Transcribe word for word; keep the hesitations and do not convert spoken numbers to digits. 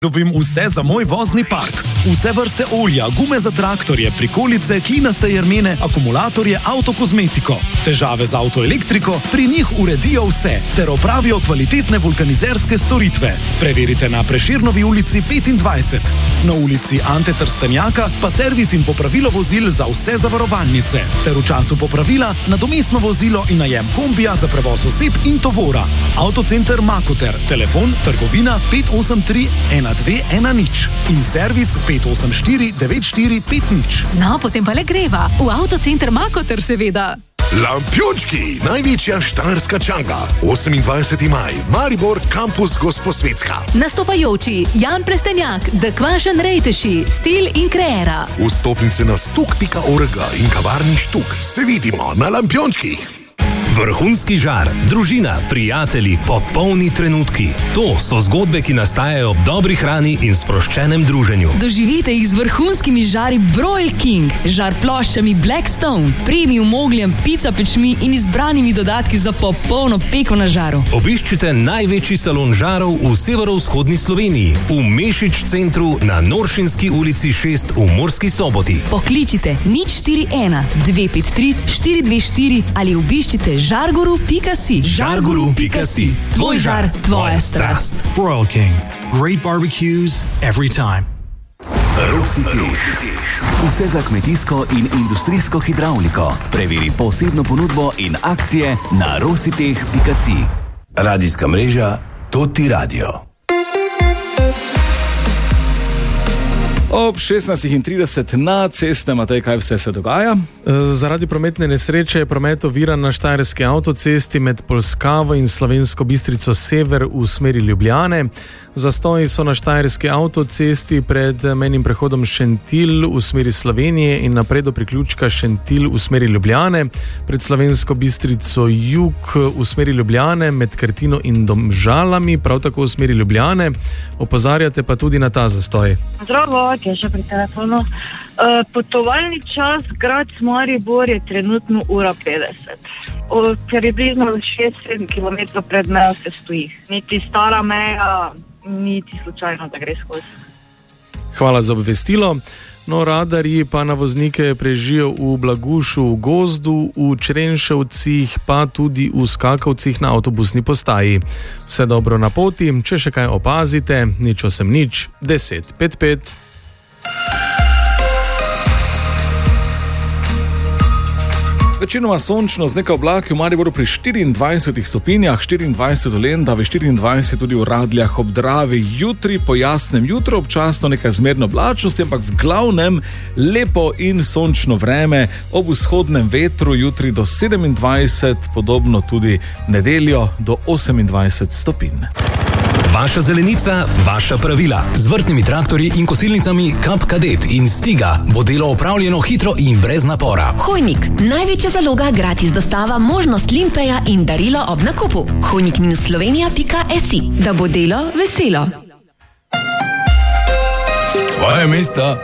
Dobim vse za moj vozni park. Vse vrste olja, gume za traktorje, prikolice, klinaste jermene, akumulatorje, avtokozmetiko. Težave z avtoelektriko, pri njih uredijo vse, ter opravijo kvalitetne vulkanizerske storitve. Preverite na Prešernovi ulici petindvajset. Na ulici Ante Trstenjaka pa servis in popravilo vozil za vse zavarovalnice. Ter v času popravila nadomestno vozilo in najem kombija za prevoz oseb in tovora. Avtocenter Makoter, telefon trgovina pet osem tri ena dve ena nič in servis pet osem štiri devet štiri pet nič. No, potem pa le greva. V Avtocenter Makoter seveda. Lampiončki, največja štajerska čanga. osemindvajseti maj, Maribor, kampus Gosposvetska. Nastopajoči Jan Plestenjak, The Kvašen Rejteši, Stil in Kreera. Vstopnice na stuk pika org in kavarni Štuk. Se vidimo na Lampiončkih. Vrhunski žar, družina, prijatelji, popolni trenutki. To so zgodbe, ki nastajajo ob dobri hrani in sproščenem druženju. Doživite jih z vrhunskimi žari Broil King, žar ploščami Blackstone, premium ogljem, pizza pečmi in izbranimi dodatki za popolno peko na žaru. Obiščite največji salon žarov v severovzhodni Sloveniji, v Mešič centru na Noršinski ulici šest v Murski Soboti. Pokličite nič štiri ena dve pet tri štiri dve štiri ali obiščite žarguru pika si. žarguru pika si. Tvoj žar, tvoja strast. Broil King. Great barbecues every time. Rositeh. Vse za kmetijsko in industrijsko hidravliko. Preveri posebno ponudbo in akcije na rositeh pika si. Radijska mreža Toti Radio. Ob šestnajstih trideset na ceste, Matej, kaj vse se dogaja? Zaradi prometne nesreče je promet oviran na štajerski avtocesti med Polskavo in Slovensko Bistrico sever v smeri Ljubljane. Zastoji so na štajerski avtocesti pred mejnim prehodom Šentilj v smeri Slovenije in naprej do priključka Šentilj v smeri Ljubljane, pred Slovensko Bistrico jug v smeri Ljubljane med Krtino in Domžalami, prav tako v smeri Ljubljane. Opozarjate pa tudi na ta zastoj. Zdravo, je še pri telefonu. Uh, potovalni čas grad Maribor je trenutno ura petdeset. O, ker je bližno šest sedem kilometrov pred mejo se stoji. Niti stara meja, niti slučajno, da gre skozi. Hvala za obvestilo. No, radarji pa na voznike prežijo v Blagušu v gozdu, v Črenšovcih pa tudi v Skakovcih na avtobusni postaji. Vse dobro na poti, če še kaj opazite, nič osem nič, deset pet pet. Večinoma sončno z nekaj oblaki, v Mariboru pri štiriindvajsetih stopinjah, štiriindvajset v Lendavi, štiriindvajset tudi v Radljah ob Dravi. Jutri po jasnem jutru občasno nekaj zmerno oblačnosti, ampak v glavnem lepo in sončno vreme, ob vzhodnem vetru jutri do sedemindvajset, podobno tudi nedeljo do osemindvajset stopinj. Vaša zelenica, vaša pravila. Z vrtnimi traktorji in kosilnicami Kap Kadet in Stiga bo delo opravljeno hitro in brez napora. Hojnik, največja zaloga, gratis dostava, možnost limpeja in darilo ob nakupu. hojnik slovenija pika si, da bo delo veselo. Tvoje mesto.